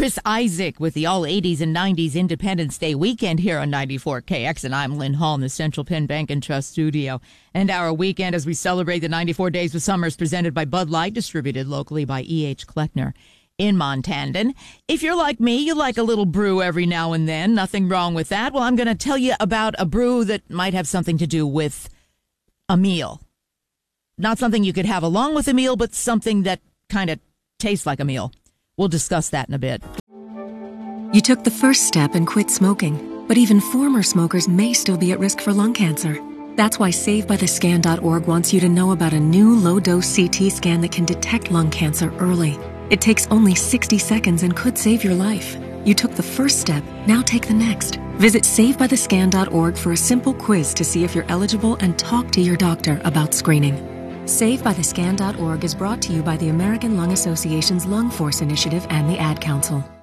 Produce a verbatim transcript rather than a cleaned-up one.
Chris Isaak with the all eighties and nineties Independence Day weekend here on ninety-four K X, and I'm Lynn Hall in the Central Penn Bank and Trust studio. And our weekend as we celebrate the ninety-four Days of Summer is presented by Bud Light, distributed locally by E H. Kleckner in Montandon. If you're like me, you like a little brew every now and then. Nothing wrong with that. Well, I'm going to tell you about a brew that might have something to do with a meal. Not something you could have along with a meal, but something that kind of tastes like a meal. We'll discuss that in a bit. You took the first step and quit smoking, but even former smokers may still be at risk for lung cancer. That's why Save By The Scan dot org wants you to know about a new low-dose C T scan that can detect lung cancer early. It takes only sixty seconds and could save your life. You took the first step, now take the next. Visit Save By The Scan dot org for a simple quiz to see if you're eligible and talk to your doctor about screening. Save By The Scan dot org is brought to you by the American Lung Association's Lung Force Initiative and the Ad Council.